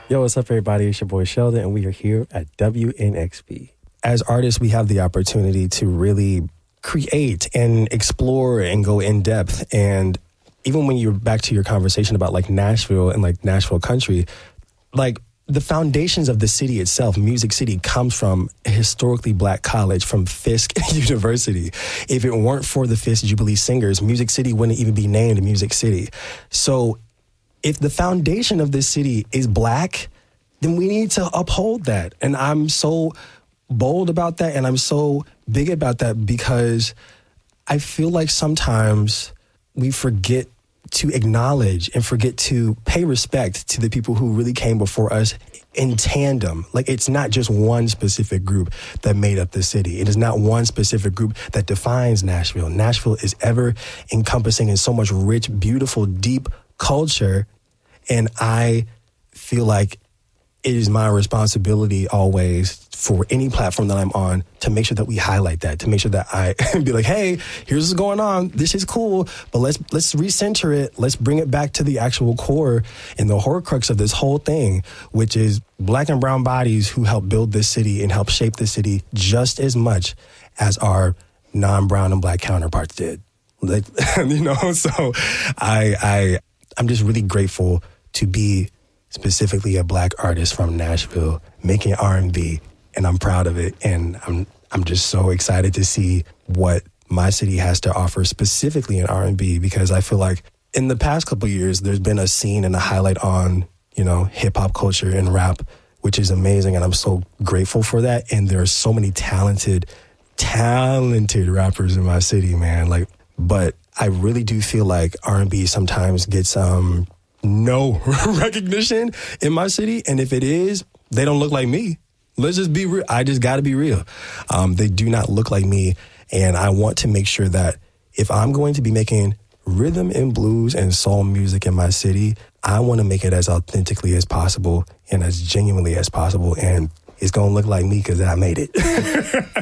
Yo, what's up, everybody? It's your boy Sheldon, and we are here at WNXP. As artists, we have the opportunity to really create and explore and go in depth. And even when you're back to your conversation about like Nashville and like Nashville country, like the foundations of the city itself, Music City, comes from a historically black college, from Fisk University. If it weren't for the Fisk Jubilee Singers, Music City wouldn't even be named Music City. So if the foundation of this city is black, then we need to uphold that. And I'm so bold about that, and I'm so big about that because I feel like sometimes we forget to acknowledge and forget to pay respect to the people who really came before us in tandem. Like, it's not just one specific group that made up the city. It is not one specific group that defines Nashville. Nashville is ever encompassing in so much rich, beautiful, deep culture. And I feel like it is my responsibility always for any platform that I'm on to make sure that we highlight that, to make sure that I be like, hey, here's what's going on. This is cool, but let's recenter it. Let's bring it back to the actual core and the horcrux of this whole thing, which is black and brown bodies who help build this city and help shape the city just as much as our non-brown and black counterparts did. Like, so I'm just really grateful to be specifically a black artist from Nashville making R&B, and I'm proud of it. And I'm just so excited to see what my city has to offer specifically in R&B, because I feel like in the past couple of years, there's been a scene and a highlight on, hip hop culture and rap, which is amazing. And I'm so grateful for that. And there are so many talented rappers in my city, man. But I really do feel like R&B sometimes gets no recognition in my city. And if it is, they don't look like me. Let's just be real. I just got to be real. They do not look like me. And I want to make sure that if I'm going to be making rhythm and blues and soul music in my city, I want to make it as authentically as possible and as genuinely as possible. And it's going to look like me because I made it.